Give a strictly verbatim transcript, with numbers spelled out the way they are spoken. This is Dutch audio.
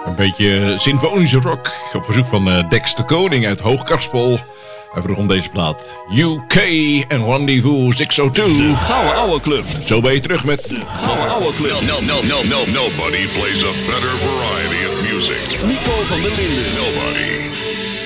Een beetje symfonische rock op verzoek van uh, Dex de Koning uit Hoogkarspel. Hij vroeg om deze plaat. U K en Rendezvous zeshonderdtwee. De Gouden Ouwe Club. Zo ben je terug met De Gouden Ouwe Club. No, no, no, no, nobody plays a better variety of music. Nico van der Linden. Nobody.